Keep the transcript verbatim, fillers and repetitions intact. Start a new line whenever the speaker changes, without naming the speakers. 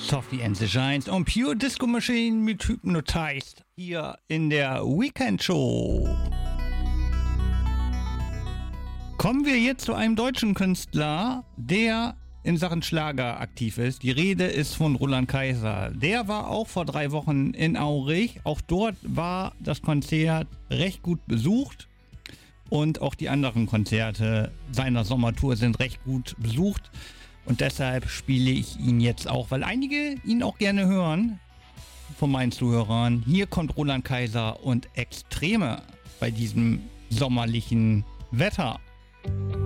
Sophie and the Giants und Pure Disco Machine mit Hypnotized hier in der Weekend Show. Kommen wir jetzt zu einem deutschen Künstler, der in Sachen Schlager aktiv ist. Die Rede ist von Roland Kaiser. Der war auch vor drei Wochen in Aurich. Auch dort war das Konzert recht gut besucht. Und auch die anderen Konzerte seiner Sommertour sind recht gut besucht. Und deshalb spiele ich ihn jetzt auch, weil einige ihn auch gerne hören von meinen Zuhörern. Hier kommt Roland Kaiser und Extreme bei diesem sommerlichen Wetter.